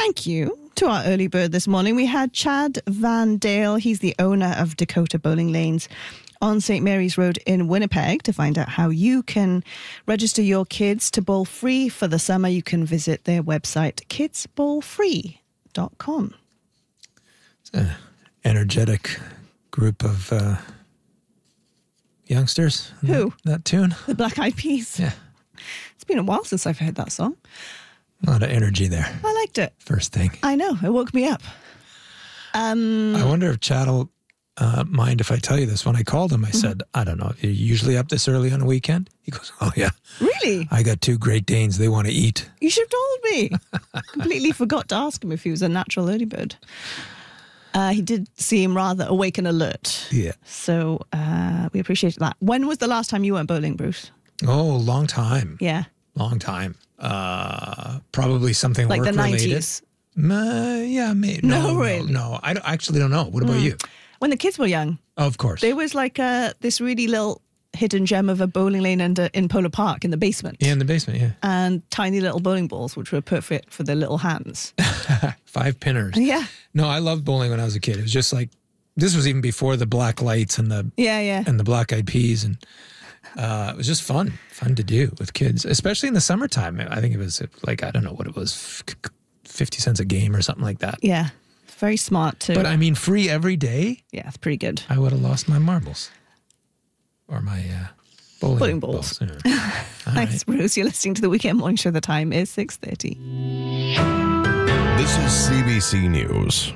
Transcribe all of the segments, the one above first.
thank you to our early bird this morning. We had Chad Van Dale. He's the owner of Dakota Bowling Lanes on St. Mary's Road in Winnipeg. To find out how you can register your kids to bowl free for the summer, you can visit their website, kidsbowlfree.com. It's an energetic group of youngsters. Who? That tune? The Black Eyed Peas. Yeah. It's been a while since I've heard that song. A lot of energy there. I liked it. First thing. I know. It woke me up. I wonder if Chad will mind if I tell you this. When I called him, I said, I don't know, you're usually up this early on a weekend? He goes, oh, yeah. Really? I got 2 Great Danes. They want to eat. You should have told me. Completely forgot to ask him if he was a natural early bird. He did seem rather awake and alert. Yeah. So we appreciate that. When was the last time you went bowling, Bruce? Oh, long time. Yeah. Long time. Probably something like work-related. The 90s? Yeah, maybe. No, really? No, I actually don't know. What about you? When the kids were young. Oh, of course. There was like this really little hidden gem of a bowling lane in Polo Park in the basement. Yeah, in the basement, yeah. And tiny little bowling balls, which were perfect for their little hands. 5 pinners. Yeah. No, I loved bowling when I was a kid. It was just like, this was even before the black lights and the and the Black Eyed Peas. And it was just fun to do with kids, especially in the summertime. I think it was like, I don't know what it was, 50 cents a game or something like that. Yeah. Very smart too. But I mean, free every day? Yeah, it's pretty good. I would have lost my marbles. Or my bowling balls. Yeah. Thanks, Bruce. You're listening to the Weekend Morning Show. The time is 6:30. This is CBC News.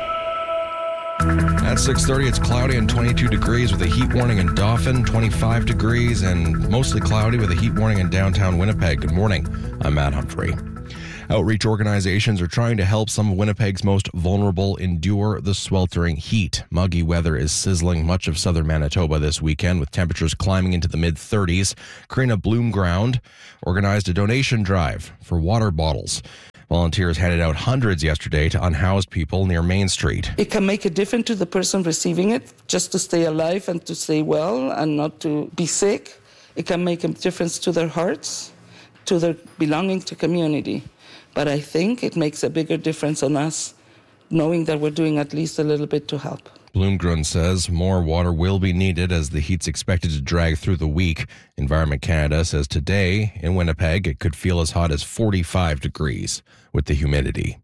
At 6:30, it's cloudy and 22 degrees with a heat warning in Dauphin, 25 degrees and mostly cloudy with a heat warning in downtown Winnipeg. Good morning. I'm Matt Humphrey. Outreach organizations are trying to help some of Winnipeg's most vulnerable endure the sweltering heat. Muggy weather is sizzling much of southern Manitoba this weekend, with temperatures climbing into the mid-30s. Karina Bloomground organized a donation drive for water bottles. Volunteers handed out hundreds yesterday to unhoused people near Main Street. It can make a difference to the person receiving it, just to stay alive and to stay well and not to be sick. It can make a difference to their hearts, to their belonging to community. But I think it makes a bigger difference on us, knowing that we're doing at least a little bit to help. Bloomgren says more water will be needed as the heat's expected to drag through the week. Environment Canada says today in Winnipeg it could feel as hot as 45 degrees with the humidity.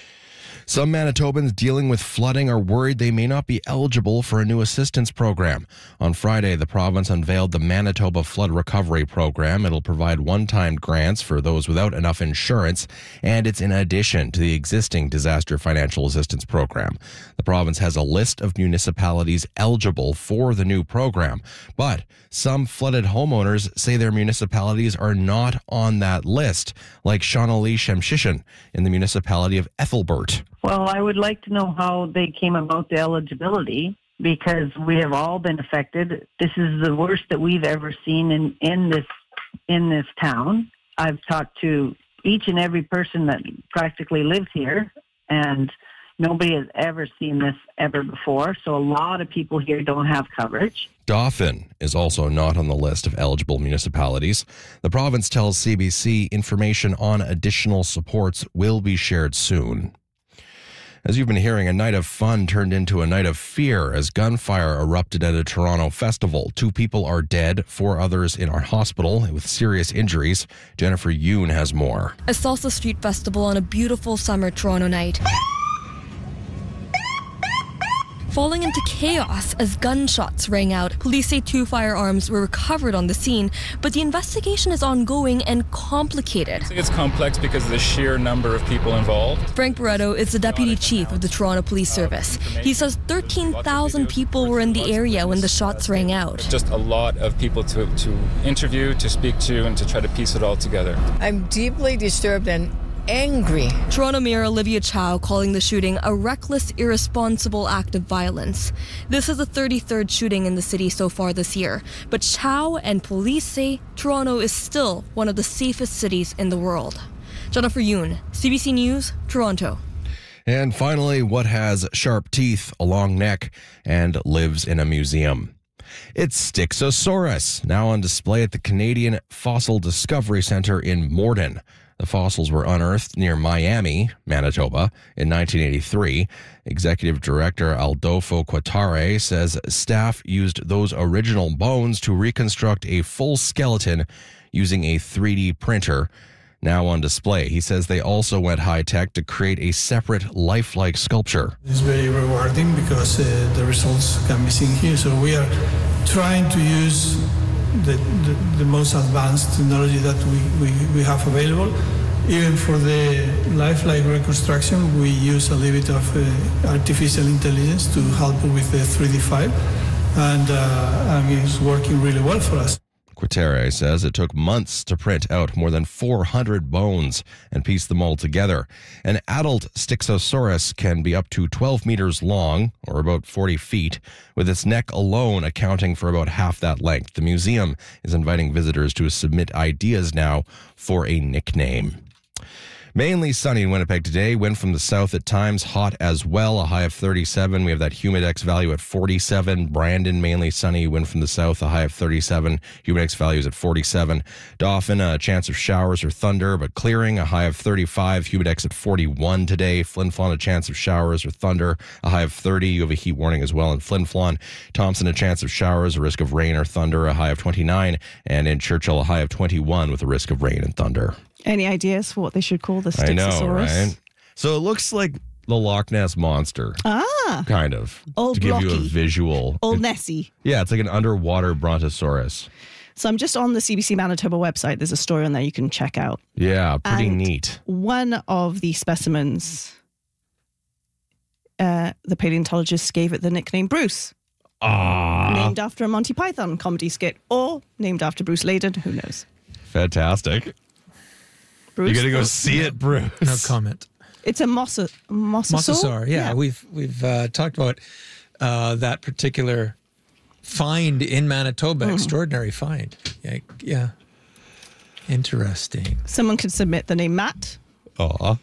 Some Manitobans dealing with flooding are worried they may not be eligible for a new assistance program. On Friday, the province unveiled the Manitoba Flood Recovery Program. It'll provide one-time grants for those without enough insurance, and it's in addition to the existing Disaster Financial Assistance Program. The province has a list of municipalities eligible for the new program, but some flooded homeowners say their municipalities are not on that list, like Shaunalee Shemshishan in the municipality of Ethelbert. Well, I would like to know how they came about the eligibility, because we have all been affected. This is the worst that we've ever seen in this town. I've talked to each and every person that practically lives here, and nobody has ever seen this ever before. So a lot of people here don't have coverage. Dauphin is also not on the list of eligible municipalities. The province tells CBC information on additional supports will be shared soon. As you've been hearing, a night of fun turned into a night of fear as gunfire erupted at a Toronto festival. 2 people are dead, 4 others in our hospital with serious injuries. Jennifer Yoon has more. A salsa street festival on a beautiful summer Toronto night, falling into chaos as gunshots rang out. Police say 2 firearms were recovered on the scene, but the investigation is ongoing and complicated. I think it's complex because of the sheer number of people involved. Frank Barretto is the deputy chief of the Toronto Police Service. He says 13,000 people were in the area when the shots rang out. Just a lot of people to interview, to speak to, and to try to piece it all together. I'm deeply disturbed and angry. Toronto Mayor Olivia Chow calling the shooting a reckless, irresponsible act of violence. This is the 33rd shooting in the city so far this year, but Chow and police say Toronto is still one of the safest cities in the world. Jennifer Yoon, CBC News, Toronto. And finally, what has sharp teeth, a long neck, and lives in a museum? It's Styxosaurus, now on display at the Canadian Fossil Discovery Centre in Morden. The fossils were unearthed near Miami, Manitoba, in 1983. Executive Director Adolfo Quatare says staff used those original bones to reconstruct a full skeleton using a 3D printer. Now on display, he says they also went high-tech to create a separate lifelike sculpture. It's very rewarding because the results can be seen here. So we are trying to use the most advanced technology that we have available. Even for the lifelike reconstruction, we use a little bit of artificial intelligence to help with the 3D file, and it's working really well for us. Quatare says it took months to print out more than 400 bones and piece them all together. An adult Styxosaurus can be up to 12 meters long, or about 40 feet, with its neck alone accounting for about half that length. The museum is inviting visitors to submit ideas now for a nickname. Mainly sunny in Winnipeg today. Wind from the south at times, hot as well, a high of 37. We have that humidex value at 47. Brandon, mainly sunny, wind from the south, a high of 37. Humidex value is at 47. Dauphin, a chance of showers or thunder, but clearing, a high of 35. Humidex at 41 today. Flin Flon, a chance of showers or thunder, a high of 30. You have a heat warning as well in Flin Flon. Thompson, a chance of showers, a risk of rain or thunder, a high of 29. And in Churchill, a high of 21 with a risk of rain and thunder. Any ideas for what they should call the Styxosaurus? I know, right? So it looks like the Loch Ness Monster. Kind of. Old to give blocky. you a visual. Old Nessie. Yeah, it's like an underwater Brontosaurus. So I'm just on the CBC Manitoba website. There's a story on there you can check out. Yeah, pretty and neat. One of the specimens, the paleontologists gave it the nickname Bruce. Named after a Monty Python comedy skit, or named after Bruce Leyden, who knows? Fantastic. Bruce, you got to go see it, Bruce. No comment. It's a mosasaur. Yeah, we've talked about that particular find in Manitoba. Extraordinary find. Yeah. Interesting. Someone could submit the name Matt. Aw.